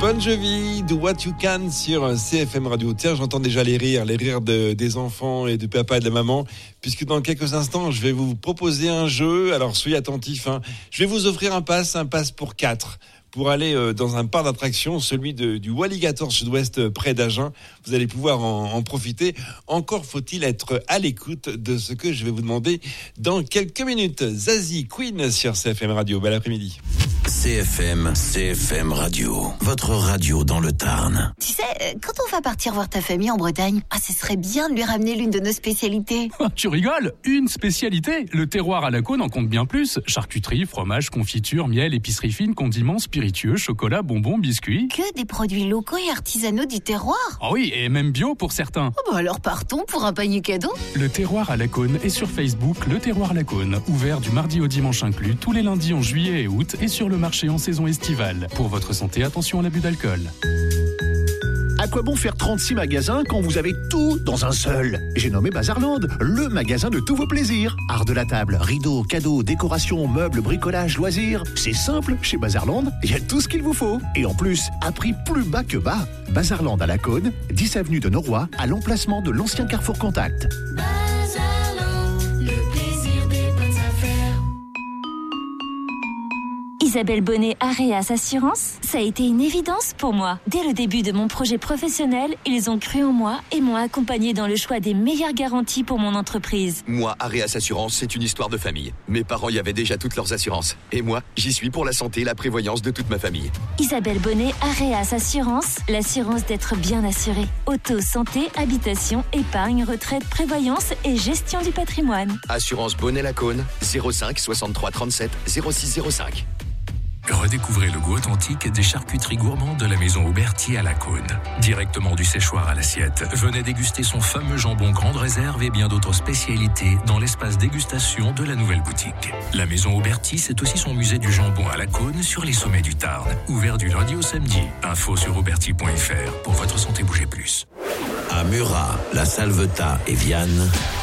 Bon Jovi, Do What You Can sur CFM Radio. Tiens, j'entends déjà les rires des enfants et de papa et de la maman, puisque dans quelques instants, je vais vous proposer un jeu. Alors, soyez attentifs, hein. Je vais vous offrir un pass pour 4. Pour aller dans un parc d'attractions, celui du Walligator Sud-Ouest près d'Agen. Vous allez pouvoir en profiter. Encore faut-il être à l'écoute de ce que je vais vous demander dans quelques minutes. Zazie, Queen sur CFM Radio. Bel après-midi. CFM Radio, votre radio dans le Tarn. Tu sais, quand on va partir voir ta famille en Bretagne, ce serait bien de lui ramener l'une de nos spécialités. Tu rigoles? Une spécialité? Le terroir à la Cône en compte bien plus. Charcuterie, fromage, confiture, miel, épicerie fine, condiments, spiritueux, chocolat, bonbons, biscuits. Que des produits locaux et artisanaux du terroir. Ah oui, et même bio pour certains. Alors partons pour un panier cadeau. Le terroir à la Cône est sur Facebook, le terroir à la Cône, ouvert du mardi au dimanche inclus, tous les lundis en juillet et août, et sur le marché en saison estivale. Pour votre santé, attention à l'abus d'alcool. À quoi bon faire 36 magasins quand vous avez tout dans un seul? J'ai nommé Bazarland, le magasin de tous vos plaisirs. Art de la table, rideaux, cadeaux, décorations, meubles, bricolage, loisirs. C'est simple, chez Bazarland, il y a tout ce qu'il vous faut. Et en plus, à prix plus bas que bas. Bazarland à la Cône, 10 avenue de Noroy, à l'emplacement de l'ancien Carrefour Contact. Isabelle Bonnet, Areas Assurance, ça a été une évidence pour moi. Dès le début de mon projet professionnel, ils ont cru en moi et m'ont accompagné dans le choix des meilleures garanties pour mon entreprise. Moi, Areas Assurance, c'est une histoire de famille. Mes parents y avaient déjà toutes leurs assurances. Et moi, j'y suis pour la santé et la prévoyance de toute ma famille. Isabelle Bonnet, Areas Assurance, l'assurance d'être bien assuré. Auto, santé, habitation, épargne, retraite, prévoyance et gestion du patrimoine. Assurance Bonnet-Lacône, 05 63 37 06 05. Redécouvrez le goût authentique des charcuteries gourmandes de la maison Auberti à la Cône. Directement du séchoir à l'assiette, venez déguster son fameux jambon grande réserve et bien d'autres spécialités dans l'espace dégustation de la nouvelle boutique. La maison Auberti, c'est aussi son musée du jambon à la Cône sur les sommets du Tarn. Ouvert du lundi au samedi. Info sur auberti.fr pour votre santé bouger plus. À Murat, la Salvetat et Vianne,